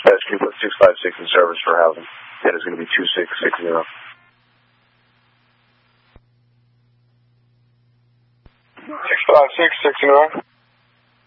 Yes, can you put 656 in service for housing? That is going to be 2660. 656, 69.